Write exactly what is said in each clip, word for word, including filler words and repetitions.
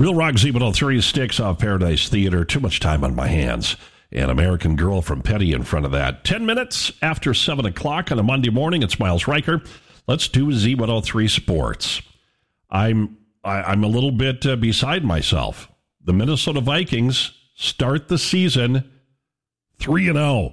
Real Rock Z one oh three, Sticks Off Paradise Theater. Too much time on my hands. And American Girl from Petty in front of that. Ten minutes after seven o'clock on a Monday morning. It's Miles Riker. Let's do Z one oh three Sports. I'm I, I'm a little bit uh, beside myself. The Minnesota Vikings start the season three and oh.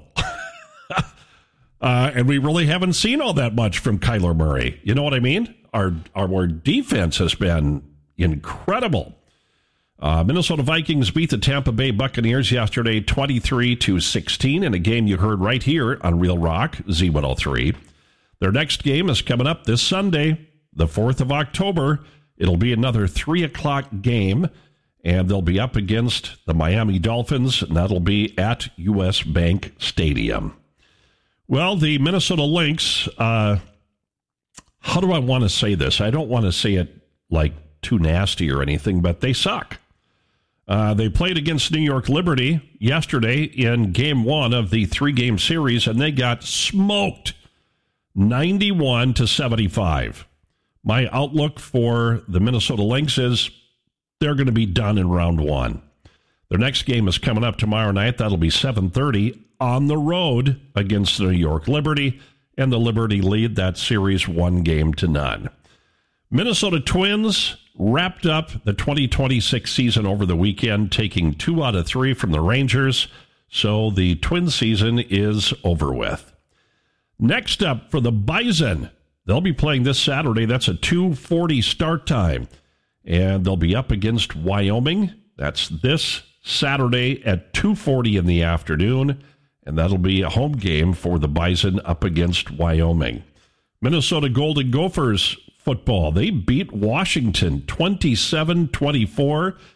Uh, and we really haven't seen all that much from Kyler Murray. You know what I mean? Our our, our defense has been incredible. Uh, Minnesota Vikings beat the Tampa Bay Buccaneers yesterday twenty-three to sixteen in a game you heard right here on Real Rock Z one oh three. Their next game is coming up this Sunday, the fourth of October. It'll be another three o'clock game, and they'll be up against the Miami Dolphins, and that'll be at U S. Bank Stadium. Well, the Minnesota Lynx, uh, how do I want to say this? I don't want to say it like too nasty or anything, but they suck. Uh, they played against New York Liberty yesterday in game one of the three-game series, and they got smoked ninety-one to seventy-five. My outlook for the Minnesota Lynx is they're going to be done in round one. Their next game is coming up tomorrow night. That'll be seven thirty on the road against the New York Liberty, and the Liberty lead that series one game to none. Minnesota Twins wrapped up the twenty twenty-six season over the weekend, taking two out of three from the Rangers, so the Twin season is over with. Next up for the Bison, they'll be playing this Saturday. That's a two forty start time, and they'll be up against Wyoming. That's this Saturday at two forty in the afternoon, and that'll be a home game for the Bison up against Wyoming. Minnesota Golden Gophers football, they beat Washington twenty-seven twenty-four